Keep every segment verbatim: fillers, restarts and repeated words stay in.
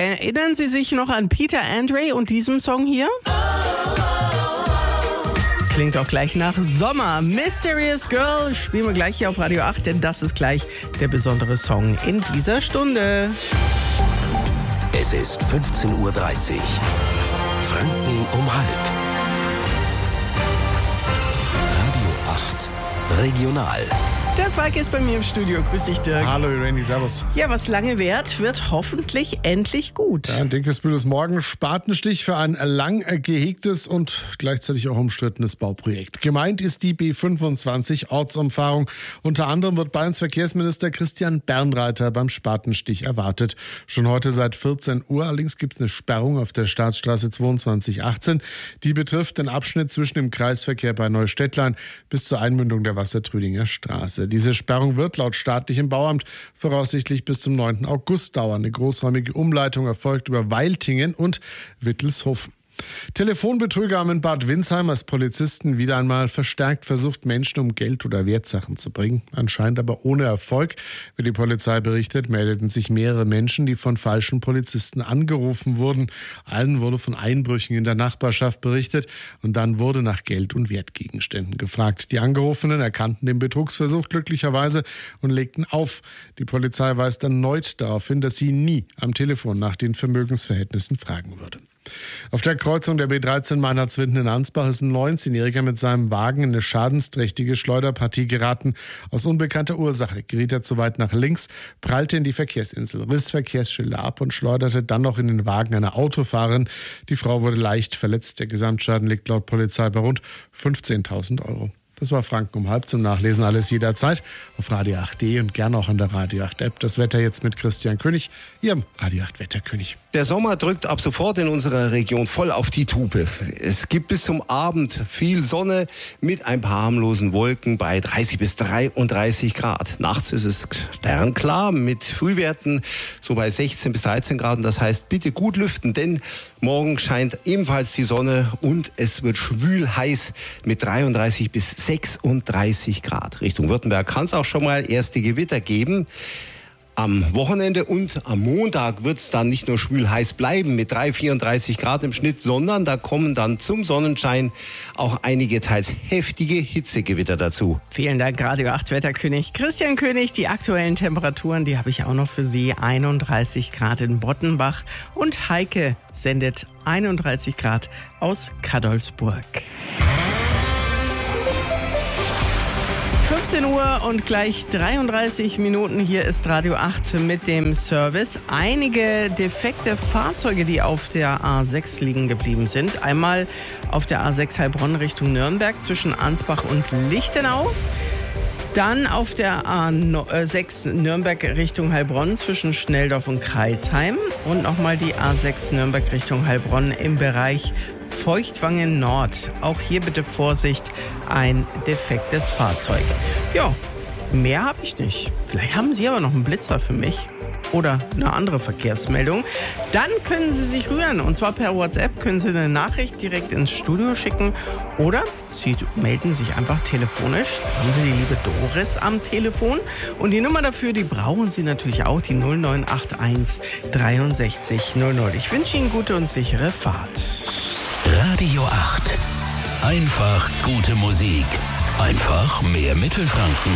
Erinnern Sie sich noch an Peter Andre und diesem Song hier? Klingt auch gleich nach Sommer. Mysterious Girl spielen wir gleich hier auf Radio acht, denn das ist gleich der besondere Song in dieser Stunde. Es ist fünfzehn Uhr dreißig. Franken um halb. Radio acht Regional. Der Falk ist bei mir im Studio. Grüß dich, Dirk. Hallo, Randy, servus. Ja, was lange währt, wird hoffentlich endlich gut. Ja, ein dickes Bündnis morgen. Spatenstich für ein lang gehegtes und gleichzeitig auch umstrittenes Bauprojekt. Gemeint ist die B fünfundzwanzig Ortsumfahrung. Unter anderem wird Bayerns Verkehrsminister Christian Bernreiter beim Spatenstich erwartet. Schon heute seit vierzehn Uhr. Allerdings gibt es eine Sperrung auf der Staatsstraße zweiundzwanzig achtzehn. Die betrifft den Abschnitt zwischen dem Kreisverkehr bei Neustädtlein bis zur Einmündung der Wassertrüdinger Straße. Diese Sperrung wird laut staatlichem Bauamt voraussichtlich bis zum neunten August dauern. Eine großräumige Umleitung erfolgt über Weiltingen und Wittelshofen. Telefonbetrüger haben in Bad Windsheim als Polizisten wieder einmal verstärkt versucht, Menschen um Geld oder Wertsachen zu bringen. Anscheinend aber ohne Erfolg. Wie die Polizei berichtet, meldeten sich mehrere Menschen, die von falschen Polizisten angerufen wurden. Allen wurde von Einbrüchen in der Nachbarschaft berichtet und dann wurde nach Geld und Wertgegenständen gefragt. Die Angerufenen erkannten den Betrugsversuch glücklicherweise und legten auf. Die Polizei weist erneut darauf hin, dass sie nie am Telefon nach den Vermögensverhältnissen fragen würde. Auf der Kreuzung der B dreizehn Meinhardswinden in Ansbach ist ein neunzehnjähriger mit seinem Wagen in eine schadensträchtige Schleuderpartie geraten. Aus unbekannter Ursache geriet er zu weit nach links, prallte in die Verkehrsinsel, riss Verkehrsschilder ab und schleuderte dann noch in den Wagen einer Autofahrerin. Die Frau wurde leicht verletzt. Der Gesamtschaden liegt laut Polizei bei rund fünfzehntausend Euro. Das war Franken um halb, zum Nachlesen alles jederzeit auf radio acht punkt de und gerne auch an der Radio acht App. Das Wetter jetzt mit Christian König, Ihrem Radio acht Wetterkönig. Der Sommer drückt ab sofort in unserer Region voll auf die Tube. Es gibt bis zum Abend viel Sonne mit ein paar harmlosen Wolken bei dreißig bis dreiunddreißig Grad. Nachts ist es sternklar mit Frühwerten so bei sechzehn bis dreizehn Grad. Und das heißt, bitte gut lüften, denn morgen scheint ebenfalls die Sonne und es wird schwül heiß mit dreiunddreißig bis sechsunddreißig Grad. Richtung Württemberg kann es auch schon mal erste Gewitter geben. Am Wochenende und am Montag wird es dann nicht nur schwül heiß bleiben mit drei, vierunddreißig Grad im Schnitt, sondern da kommen dann zum Sonnenschein auch einige teils heftige Hitzegewitter dazu. Vielen Dank, Radio acht Wetterkönig Christian König. Die aktuellen Temperaturen, die habe ich auch noch für Sie. einunddreißig Grad in Bottenbach und Heike sendet einunddreißig Grad aus Kadolsburg. fünfzehn Uhr und gleich dreiunddreißig Minuten. Hier ist Radio acht mit dem Service. Einige defekte Fahrzeuge, die auf der A sechs liegen geblieben sind. Einmal auf der A sechs Heilbronn Richtung Nürnberg zwischen Ansbach und Lichtenau. Dann auf der A sechs Nürnberg Richtung Heilbronn zwischen Schnelldorf und Kreilsheim. Und nochmal die A sechs Nürnberg Richtung Heilbronn im Bereich Feuchtwangen Nord. Auch hier bitte Vorsicht, ein defektes Fahrzeug. Ja, mehr habe ich nicht. Vielleicht haben Sie aber noch einen Blitzer für mich oder eine andere Verkehrsmeldung. Dann können Sie sich rühren und zwar per WhatsApp können Sie eine Nachricht direkt ins Studio schicken oder Sie melden sich einfach telefonisch. Da haben Sie die liebe Doris am Telefon und die Nummer dafür, die brauchen Sie natürlich auch, die null neun acht eins dreiundsechzig null null. Ich wünsche Ihnen gute und sichere Fahrt. Radio acht. Einfach gute Musik. Einfach mehr Mittelfranken.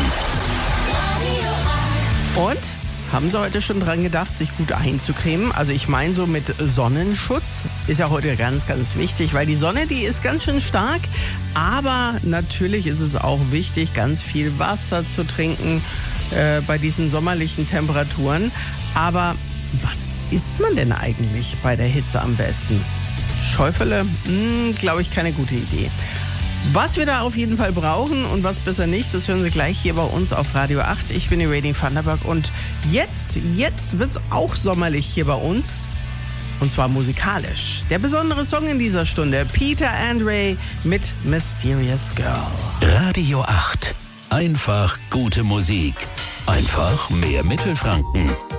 Und? Haben Sie heute schon dran gedacht, sich gut einzucremen? Also ich meine so mit Sonnenschutz ist ja heute ganz, ganz wichtig, weil die Sonne, die ist ganz schön stark. Aber natürlich ist es auch wichtig, ganz viel Wasser zu trinken äh, bei diesen sommerlichen Temperaturen. Aber was isst man denn eigentlich bei der Hitze am besten? Schäufele? Hm, glaube ich, keine gute Idee. Was wir da auf jeden Fall brauchen und was besser nicht, das hören Sie gleich hier bei uns auf Radio acht. Ich bin die Rading Vanderberg und jetzt, jetzt wird's auch sommerlich hier bei uns. Und zwar musikalisch. Der besondere Song in dieser Stunde, Peter Andre mit Mysterious Girl. Radio acht. Einfach gute Musik. Einfach mehr Mittelfranken.